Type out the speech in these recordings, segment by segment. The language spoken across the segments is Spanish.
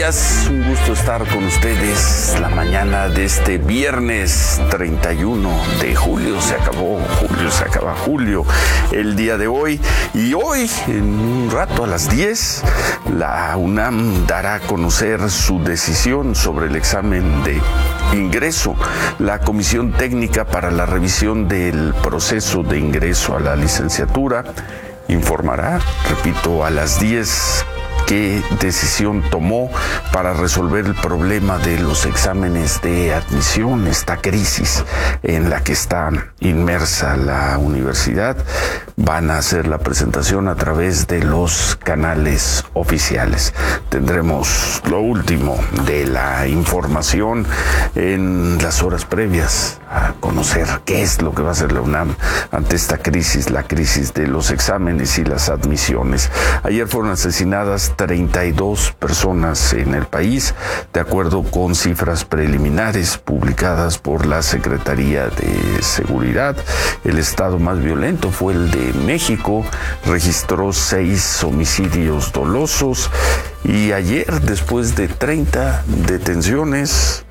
días, un gusto estar con ustedes la mañana de este viernes 31 de julio. Se acaba julio el día de hoy. Y hoy, en un rato a las 10, la UNAM dará a conocer su decisión sobre el examen de ingreso. La Comisión Técnica para la Revisión del Proceso de Ingreso a la Licenciatura informará, repito, a las 10 qué decisión tomó para resolver el problema de los exámenes de admisión, esta crisis en la que está inmersa la universidad. Van a hacer la presentación a través de los canales oficiales. Tendremos lo último de la información en las horas previas a conocer qué es lo que va a hacer la UNAM ante esta crisis, la crisis de los exámenes y las admisiones. Ayer fueron asesinadas 32 personas en el país, de acuerdo con cifras preliminares publicadas por la Secretaría de Seguridad. El estado más violento fue el de México, registró 6 homicidios dolosos y ayer, después de 30 detenciones,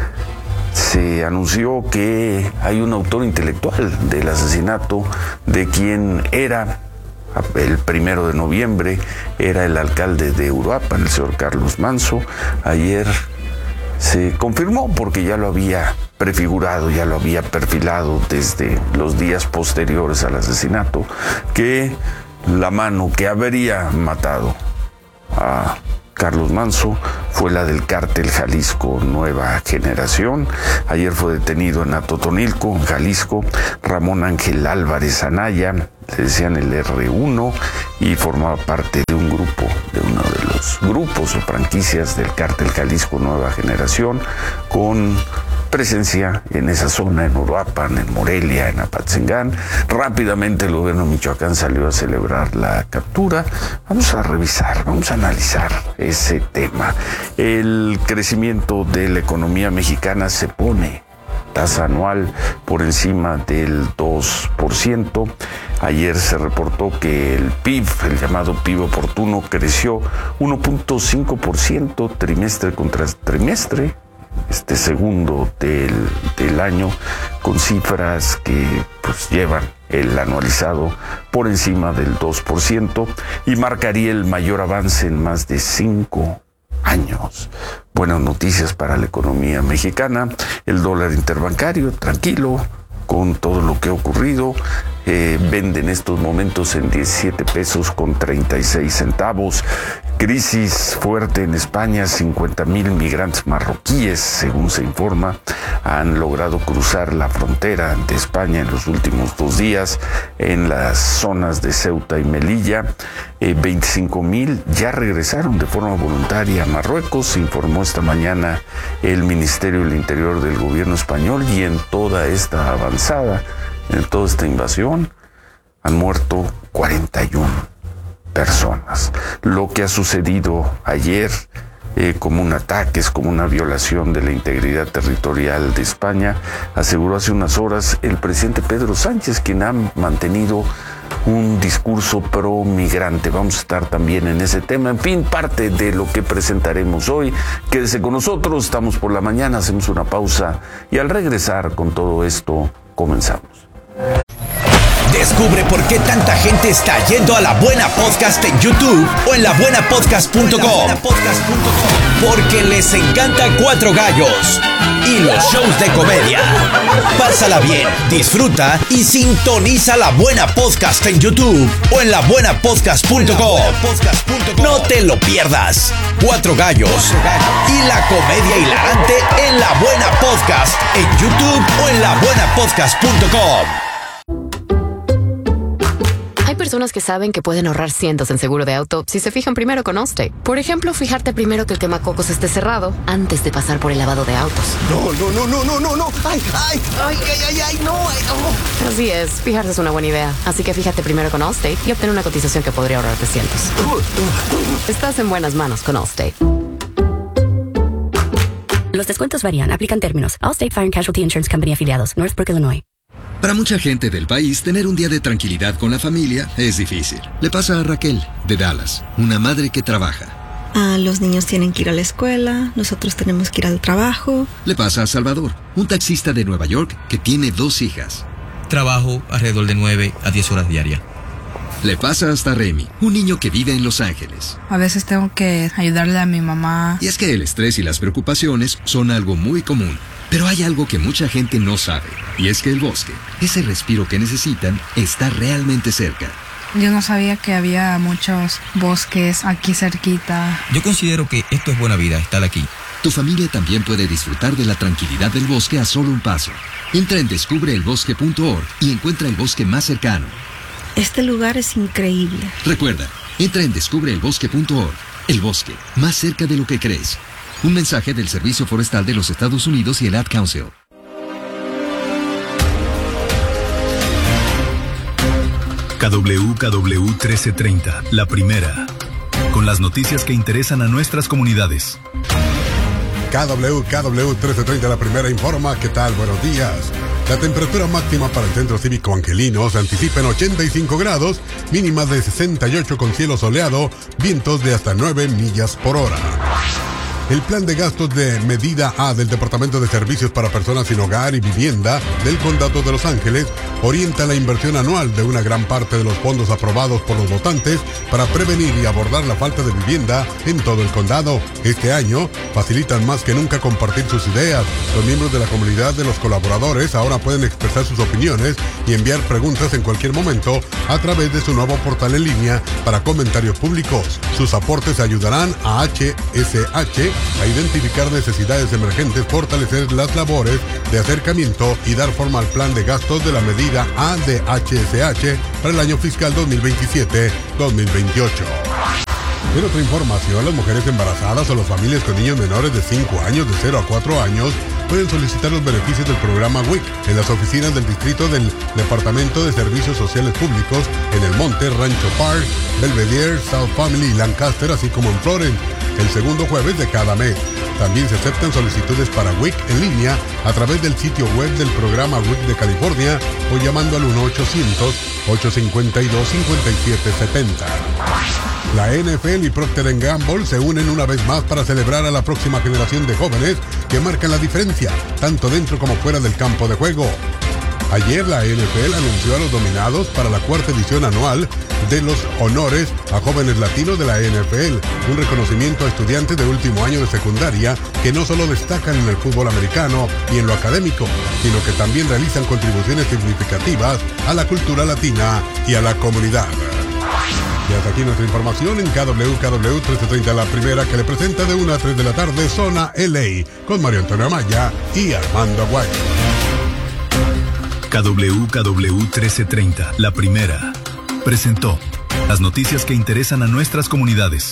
se anunció que hay un autor intelectual del asesinato de quien era, el 1 de noviembre, era el alcalde de Uruapan, el señor Carlos Manso. Ayer se confirmó, porque ya lo había prefigurado, ya lo había perfilado desde los días posteriores al asesinato, que la mano que habría matado a Carlos Manso fue la del cártel Jalisco Nueva Generación. Ayer fue detenido en Atotonilco, en Jalisco, Ramón Ángel Álvarez Anaya, le decían el R1, y formaba parte de un grupo, de uno de los grupos o franquicias del cártel Jalisco Nueva Generación, con presencia en esa zona, en Uruapan, en Morelia, en Apatzingán. Rápidamente el gobierno de Michoacán salió a celebrar la captura. Vamos a revisar, vamos a analizar ese tema. El crecimiento de la economía mexicana se pone tasa anual por encima del 2%. Ayer se reportó que el PIB, el llamado PIB oportuno, creció 1.5% trimestre contra trimestre, este segundo del año, con cifras que pues llevan el anualizado por encima del 2% y marcaría el mayor avance en más de 5 años. Buenas noticias para la economía mexicana. El dólar interbancario, tranquilo con todo lo que ha ocurrido, vende en estos momentos en 17 pesos con 36 centavos. Crisis fuerte en España, 50,000 migrantes marroquíes, según se informa, han logrado cruzar la frontera de España en los últimos 2 días en las zonas de Ceuta y Melilla. 25,000 ya regresaron de forma voluntaria a Marruecos, se informó esta mañana el Ministerio del Interior del gobierno español, y en toda esta avanzada, en toda esta invasión, han muerto 41 personas. Lo que ha sucedido ayer, como un ataque, es como una violación de la integridad territorial de España, aseguró hace unas horas el presidente Pedro Sánchez, quien ha mantenido un discurso pro migrante. Vamos a estar también en ese tema. En fin, parte de lo que presentaremos hoy. Quédese con nosotros, estamos por la mañana, hacemos una pausa y al regresar con todo esto, comenzamos. Descubre por qué tanta gente está yendo a La Buena Podcast en YouTube o en labuenapodcast.com. Porque les encanta Cuatro Gallos y los shows de comedia. Pásala bien, disfruta y sintoniza La Buena Podcast en YouTube o en labuenapodcast.com. No te lo pierdas. Cuatro Gallos y la comedia hilarante en La Buena Podcast en YouTube o en labuenapodcast.com. Hay personas que saben que pueden ahorrar cientos en seguro de auto si se fijan primero con Allstate. Por ejemplo, fijarte primero que el quemacocos esté cerrado antes de pasar por el lavado de autos. No. ¡Ay, no! Así es, fijarse es una buena idea. Así que fíjate primero con Allstate y obtén una cotización que podría ahorrarte cientos. Estás en buenas manos con Allstate. Los descuentos varían, aplican términos. Allstate Fire and Casualty Insurance Company afiliados, Northbrook, Illinois. Para mucha gente del país, tener un día de tranquilidad con la familia es difícil. Le pasa a Raquel, de Dallas, una madre que trabaja. Los niños tienen que ir a la escuela, nosotros tenemos que ir al trabajo. Le pasa a Salvador, un taxista de Nueva York que tiene 2 hijas. Trabajo alrededor de 9 a 10 horas diarias. Le pasa hasta Remy, un niño que vive en Los Ángeles. A veces tengo que ayudarle a mi mamá. Y es que el estrés y las preocupaciones son algo muy común. Pero hay algo que mucha gente no sabe, y es que el bosque, ese respiro que necesitan, está realmente cerca. Yo no sabía que había muchos bosques aquí cerquita. Yo considero que esto es buena vida, estar aquí. Tu familia también puede disfrutar de la tranquilidad del bosque a solo un paso. Entra en descubreelbosque.org y encuentra el bosque más cercano. Este lugar es increíble. Recuerda, entra en descubreelbosque.org. El bosque, más cerca de lo que crees. Un mensaje del Servicio Forestal de los Estados Unidos y el Ad Council. KWKW 1330, la primera. Con las noticias que interesan a nuestras comunidades. KWKW 1330, la primera informa. ¿Qué tal? Buenos días. La temperatura máxima para el Centro Cívico Angelino se anticipa en 85 grados, mínima de 68 con cielo soleado, vientos de hasta 9 millas por hora. El plan de gastos de medida A del Departamento de Servicios para Personas sin Hogar y Vivienda del Condado de Los Ángeles orienta la inversión anual de una gran parte de los fondos aprobados por los votantes para prevenir y abordar la falta de vivienda en todo el condado. Este año facilitan más que nunca compartir sus ideas. Los miembros de la comunidad de los colaboradores ahora pueden expresar sus opiniones y enviar preguntas en cualquier momento a través de su nuevo portal en línea para comentarios públicos. Sus aportes ayudarán a HSH a identificar necesidades emergentes, fortalecer las labores de acercamiento y dar forma al plan de gastos de la medida A de HSH para el año fiscal 2027-2028. En otra información, las mujeres embarazadas o las familias con niños menores de 5 años, de 0 a 4 años, pueden solicitar los beneficios del programa WIC en las oficinas del distrito del Departamento de Servicios Sociales Públicos en El Monte, Rancho Park, Belvedere, South Family y Lancaster, así como en Florence, el segundo jueves de cada mes. También se aceptan solicitudes para WIC en línea a través del sitio web del programa WIC de California o llamando al 1-800-852-5770. La NFL y Procter & Gamble se unen una vez más para celebrar a la próxima generación de jóvenes que marcan la diferencia, tanto dentro como fuera del campo de juego. Ayer la NFL anunció a los nominados para la 4ª edición anual de los honores a jóvenes latinos de la NFL, un reconocimiento a estudiantes de último año de secundaria que no solo destacan en el fútbol americano y en lo académico, sino que también realizan contribuciones significativas a la cultura latina y a la comunidad. Y hasta aquí nuestra información en KWKW 1330, la primera, que le presenta de 1 a 3 de la tarde Zona LA con Mario Antonio Amaya y Armando Aguayo. KWKW 1330, la primera, presentó las noticias que interesan a nuestras comunidades.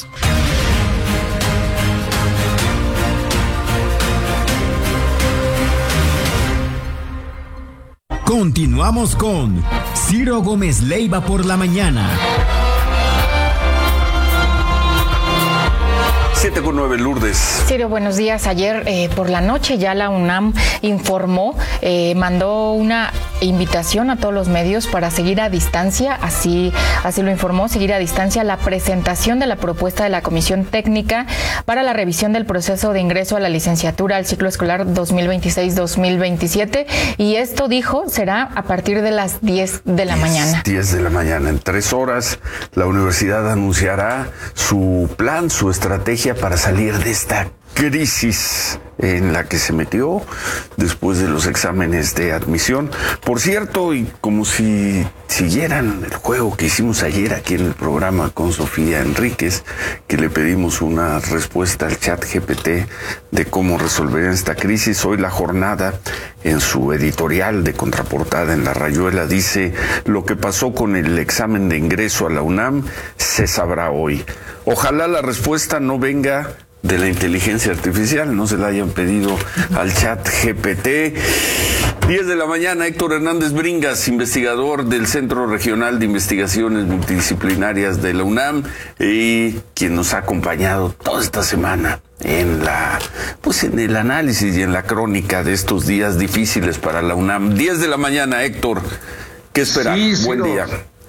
Continuamos con Ciro Gómez Leiva por la mañana. 7:09, Lourdes. Ciro, buenos días. Ayer por la noche ya la UNAM informó, mandó una invitación a todos los medios para seguir a distancia, así lo informó, seguir a distancia la presentación de la propuesta de la Comisión Técnica para la revisión del proceso de ingreso a la licenciatura al ciclo escolar 2026-2027, y esto, dijo, será a partir de las 10 de la mañana. 10 de la mañana, en 3 horas, la universidad anunciará su plan, su estrategia para salir de esta crisis en la que se metió después de los exámenes de admisión. Por cierto, y como si siguieran el juego que hicimos ayer aquí en el programa con Sofía Enríquez, que le pedimos una respuesta al chat GPT de cómo resolver esta crisis, hoy La Jornada, en su editorial de contraportada en La Rayuela, dice: lo que pasó con el examen de ingreso a la UNAM se sabrá hoy. Ojalá la respuesta no venga de la inteligencia artificial, no se la hayan pedido al chat GPT. 10 de la mañana, Héctor Hernández Bringas, investigador del Centro Regional de Investigaciones Multidisciplinarias de la UNAM y quien nos ha acompañado toda esta semana en el análisis y en la crónica de estos días difíciles para la UNAM. 10 de la mañana, Héctor, ¿qué esperar? Sí, Buen día.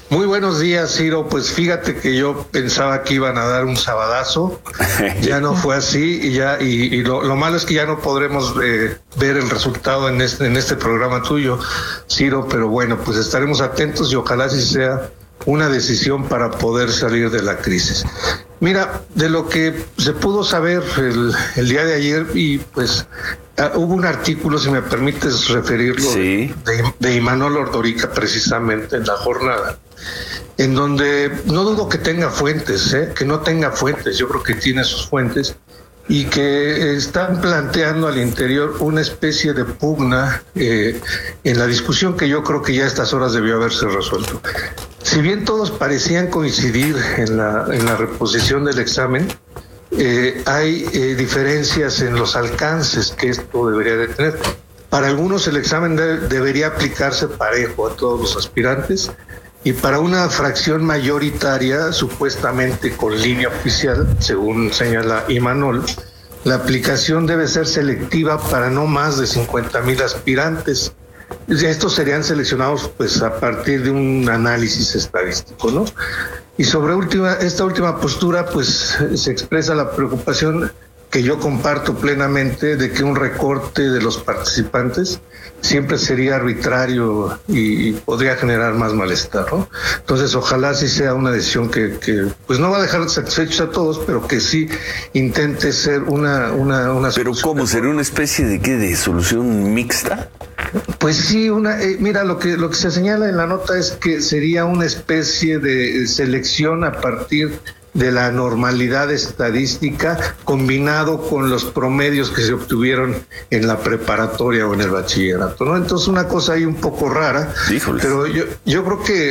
Muy buenos días, Ciro. Pues fíjate que yo pensaba que iban a dar un sabadazo. Ya no fue así y lo malo es que ya no podremos ver el resultado en este programa tuyo, Ciro. Pero bueno, pues estaremos atentos y ojalá sí sea una decisión para poder salir de la crisis. Mira, de lo que se pudo saber el día de ayer, y pues hubo un artículo, si me permites referirlo, sí, de Imanol Ordorica, precisamente en La Jornada, en donde no dudo que tenga fuentes, que no tenga fuentes, yo creo que tiene sus fuentes, y que están planteando al interior una especie de pugna en la discusión que yo creo que ya a estas horas debió haberse resuelto. Si bien todos parecían coincidir en la reposición del examen, hay diferencias en los alcances que esto debería de tener. Para algunos el examen debería aplicarse parejo a todos los aspirantes, y para una fracción mayoritaria, supuestamente con línea oficial, según señala Imanol, la aplicación debe ser selectiva para no más de 50,000 aspirantes. Estos serían seleccionados pues a partir de un análisis estadístico, ¿no? Y sobre esta última postura pues se expresa la preocupación que yo comparto plenamente de que un recorte de los participantes siempre sería arbitrario y podría generar más malestar, ¿no? Entonces ojalá sí sea una decisión que pues no va a dejar satisfechos a todos, pero que sí intente ser una ¿Pero cómo? ¿Sería una especie de qué? ¿De solución mixta? Pues sí, mira, lo que se señala en la nota es que sería una especie de selección a partir de la normalidad estadística combinado con los promedios que se obtuvieron en la preparatoria o en el bachillerato, ¿no? Entonces una cosa ahí un poco rara. Híjoles. Pero yo creo que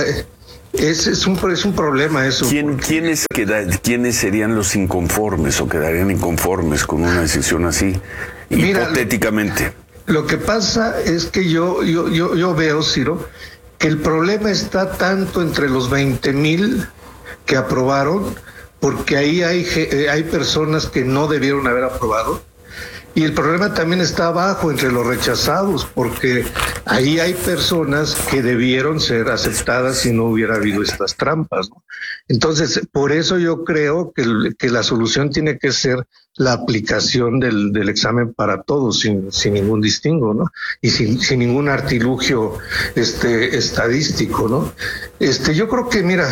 es un problema eso. ¿Quiénes serían los inconformes o quedarían inconformes con una decisión así? Mira, hipotéticamente. Lo que pasa es que yo veo, Ciro, que el problema está tanto entre los 20,000 que aprobaron, porque ahí hay personas que no debieron haber aprobado, y el problema también está abajo entre los rechazados, porque ahí hay personas que debieron ser aceptadas si no hubiera habido estas trampas, ¿no? Entonces, por eso yo creo que la solución tiene que ser la aplicación del examen para todos, sin ningún distingo, ¿no? Y sin ningún artilugio estadístico, ¿no? Yo creo que, mira,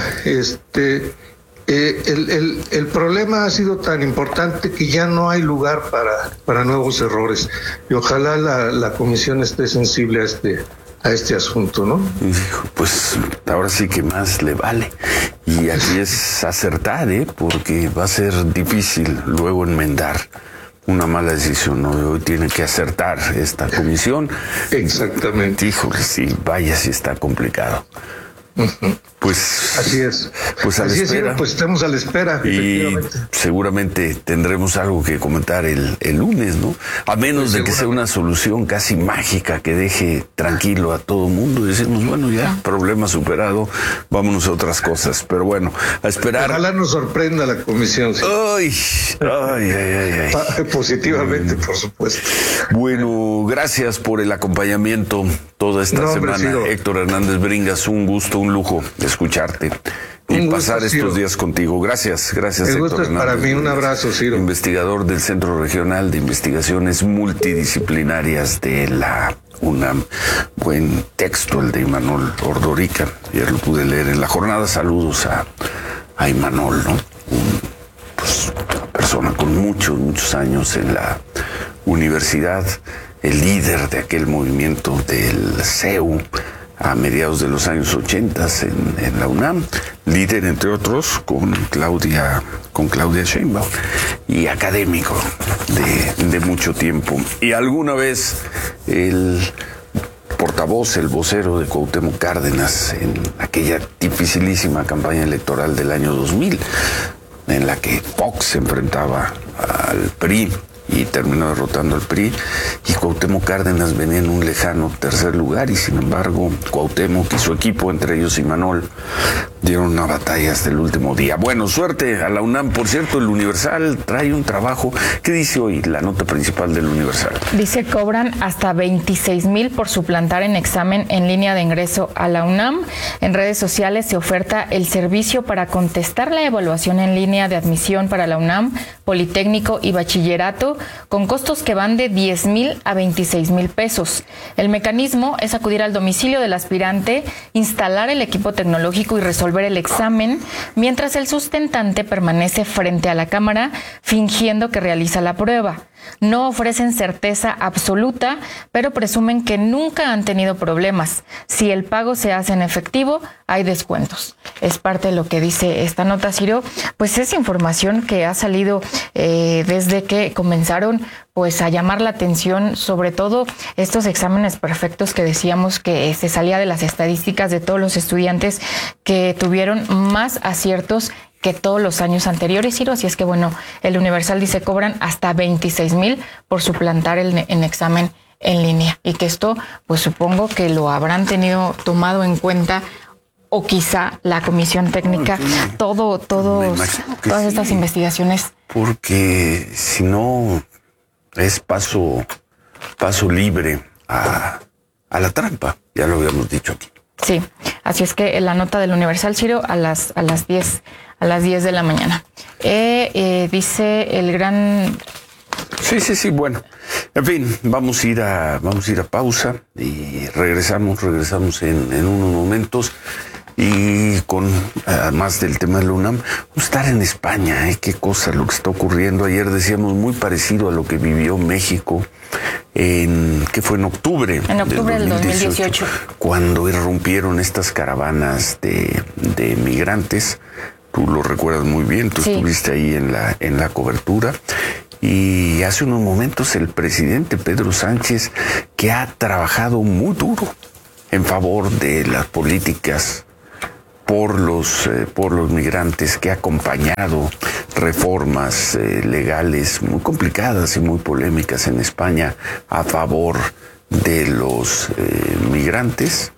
el problema ha sido tan importante que ya no hay lugar para nuevos errores, y ojalá la comisión esté sensible a este asunto, ¿no? Pues ahora sí que más le vale. Y aquí es acertar, porque va a ser difícil luego enmendar una mala decisión, ¿no? Hoy tiene que acertar esta comisión. Exactamente. Híjole, sí, vaya, sí está complicado. Pues así es. Pues a la espera. Pues estamos a la espera. Y seguramente tendremos algo que comentar el lunes, ¿no? A menos de que sea una solución casi mágica que deje tranquilo a todo mundo. Decimos, bueno, ya, problema superado, vámonos a otras cosas. Pero bueno, a esperar. Ojalá nos sorprenda la comisión. ¿Sí? Ay. Positivamente, por supuesto. Bueno, gracias por el acompañamiento toda esta semana. Ciro. Héctor Hernández Bringas, un gusto, un lujo escucharte y pasar estos días contigo. Gracias, El Héctor gusto es para mí. Un abrazo, Ciro. Investigador del Centro Regional de Investigaciones Multidisciplinarias de la UNAM. Buen texto el de Imanol Ordorica. Ayer lo pude leer en La Jornada. Saludos a Imanol, ¿no? Una persona con muchos años en la universidad, el líder de aquel movimiento del CEU a mediados de los años 80 en la UNAM, líder entre otros con Claudia Sheinbaum, y académico de mucho tiempo. Y alguna vez el portavoz, el vocero de Cuauhtémoc Cárdenas en aquella dificilísima campaña electoral del año 2000, en la que Fox se enfrentaba al PRI y terminó derrotando al PRI, y Cuauhtémoc Cárdenas venía en un lejano tercer lugar, y sin embargo Cuauhtémoc y su equipo, entre ellos Imanol, Dieron una batalla hasta el último día. Bueno, suerte a la UNAM. Por cierto, el Universal trae un trabajo. ¿Qué dice hoy la nota principal del Universal? Dice, cobran hasta 26,000 por suplantar en examen en línea de ingreso a la UNAM. En redes sociales se oferta el servicio para contestar la evaluación en línea de admisión para la UNAM, Politécnico y Bachillerato, con costos que van de 10,000 a 26,000 pesos. El mecanismo es acudir al domicilio del aspirante, instalar el equipo tecnológico y resolver el examen, mientras el sustentante permanece frente a la cámara fingiendo que realiza la prueba. No ofrecen certeza absoluta, pero presumen que nunca han tenido problemas. Si el pago se hace en efectivo, hay descuentos. Es parte de lo que dice esta nota, Ciro. Pues es información que ha salido desde que comenzaron pues a llamar la atención, sobre todo estos exámenes perfectos que decíamos que se salía de las estadísticas de todos los estudiantes que tuvieron más aciertos que todos los años anteriores, Ciro. Así es que, bueno, el Universal dice cobran hasta 26,000 por suplantar en examen en línea. Y que esto, pues supongo que lo habrán tomado en cuenta, o quizá la comisión técnica, todas estas investigaciones. Porque si no, es paso libre a la trampa. Ya lo habíamos dicho aquí. Sí, así es que la nota del Universal, Ciro, a las 10 de la mañana. Dice el gran... Sí, bueno. En fin, vamos a ir a pausa y regresamos en unos momentos. Y con, además del tema de la UNAM, estar en España, qué cosa lo que está ocurriendo. Ayer decíamos muy parecido a lo que vivió México que fue en octubre del 2018, cuando irrumpieron estas caravanas de migrantes. Tú lo recuerdas muy bien, tú estuviste ahí en la cobertura. Y hace unos momentos el presidente Pedro Sánchez, que ha trabajado muy duro en favor de las políticas por los migrantes, que ha acompañado reformas legales muy complicadas y muy polémicas en España a favor de los migrantes,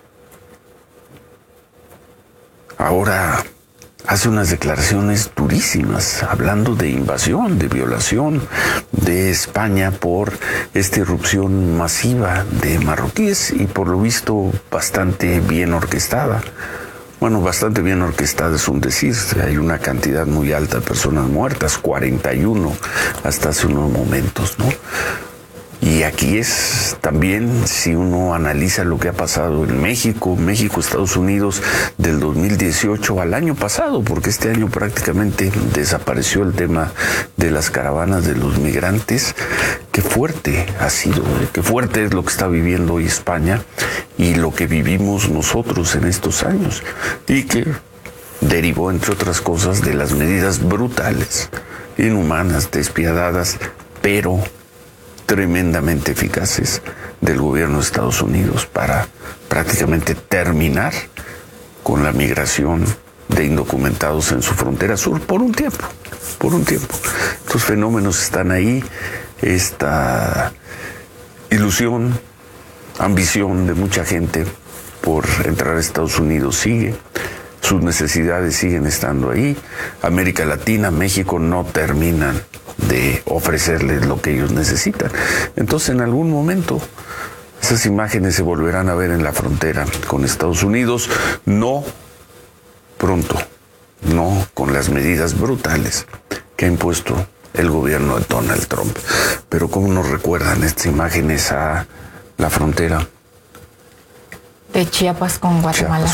ahora hace unas declaraciones durísimas hablando de invasión, de violación de España por esta irrupción masiva de marroquíes y por lo visto bastante bien orquestada. Bueno, bastante bien orquestada es un decir. Hay una cantidad muy alta de personas muertas, 41 hasta hace unos momentos, ¿no? Y aquí es también, si uno analiza lo que ha pasado en México, Estados Unidos, del 2018 al año pasado, porque este año prácticamente desapareció el tema de las caravanas de los migrantes. Qué fuerte ha sido, qué fuerte es lo que está viviendo hoy España y lo que vivimos nosotros en estos años. Y que derivó, entre otras cosas, de las medidas brutales, inhumanas, despiadadas, pero tremendamente eficaces del gobierno de Estados Unidos para prácticamente terminar con la migración de indocumentados en su frontera sur por un tiempo. Estos fenómenos están ahí, esta ilusión, ambición de mucha gente por entrar a Estados Unidos sigue, sus necesidades siguen estando ahí. América Latina, México no terminan de ofrecerles lo que ellos necesitan. Entonces, en algún momento, esas imágenes se volverán a ver en la frontera con Estados Unidos, no pronto, no con las medidas brutales que ha impuesto el gobierno de Donald Trump. Pero ¿cómo nos recuerdan estas imágenes a la frontera de Chiapas con Guatemala?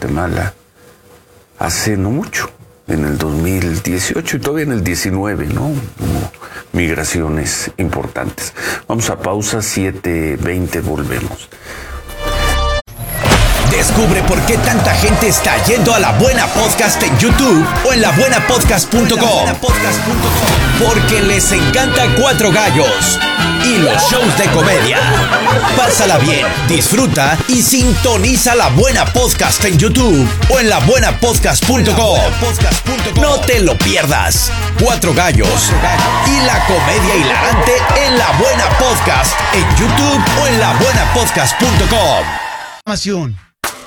Hace no mucho, en el 2018 y todavía en el 19, ¿no? Hubo migraciones importantes. Vamos a pausa, 7:20, volvemos. Descubre por qué tanta gente está yendo a La Buena Podcast en YouTube o en labuenapodcast.com. Porque les encanta Cuatro Gallos y los shows de comedia. Pásala bien, disfruta y sintoniza La Buena Podcast en YouTube o en labuenapodcast.com. No te lo pierdas. Cuatro Gallos y la comedia hilarante en La Buena Podcast en YouTube o en labuenapodcast.com.